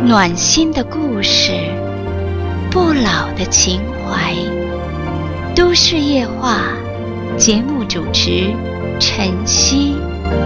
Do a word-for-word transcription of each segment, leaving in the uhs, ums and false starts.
暖心的故事，不老的情怀。都市夜话，节目主持晨曦。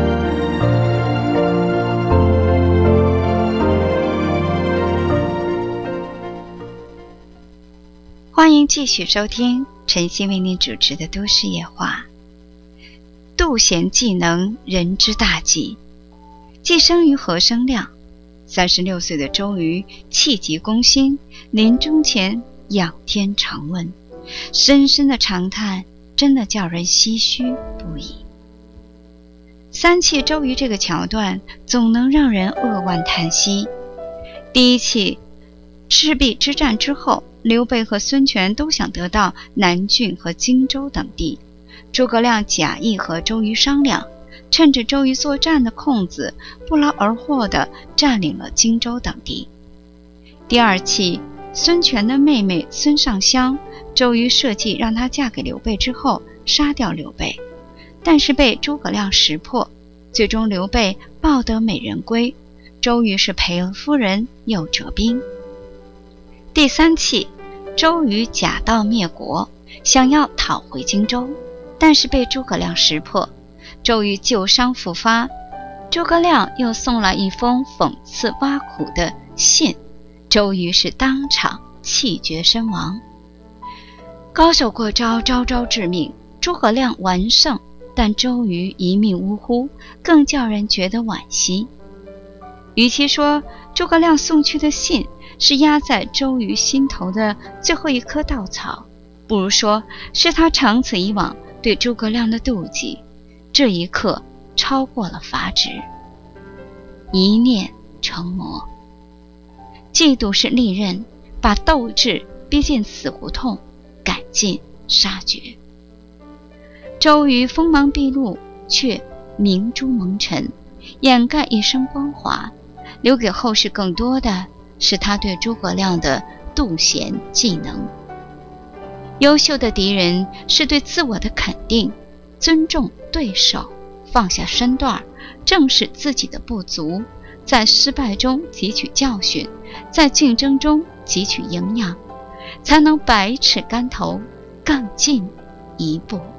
欢迎继续收听晨曦为您主持的都市夜话。妒贤技能，人之大忌。既生于何生亮，三十六岁的周瑜气急攻心，临终前仰天长问，深深的长叹，真的叫人唏嘘不已。三气周瑜这个桥段总能让人扼腕叹息。第一气赤壁之战之后，刘备和孙权都想得到南郡和荆州等地，诸葛亮假意和周瑜商量，趁着周瑜作战的空子，不劳而获地占领了荆州等地。第二期，孙权的妹妹孙尚香，周瑜设计让她嫁给刘备之后，杀掉刘备，但是被诸葛亮识破，最终刘备抱得美人归，周瑜是赔了夫人又折兵。第三期，周瑜假道灭国，想要讨回荆州，但是被诸葛亮识破，周瑜旧伤复发，诸葛亮又送了一封讽刺挖苦的信，周瑜是当场气绝身亡。高手过招，招招致命，诸葛亮完胜，但周瑜一命呜呼，更叫人觉得惋惜。与其说诸葛亮送去的信是压在周瑜心头的最后一棵稻草，不如说是他长此以往对诸葛亮的妒忌，这一刻超过了阀值。一念成魔，嫉妒是利刃，把斗志逼进死胡同，赶尽杀绝。周瑜锋芒毕露，却明珠蒙尘，掩盖一身光华，留给后世更多的是他对诸葛亮的妒贤技能。优秀的敌人是对自我的肯定，尊重对手，放下身段，正视自己的不足，在失败中汲取教训，在竞争中汲取营养，才能百尺竿头更进一步。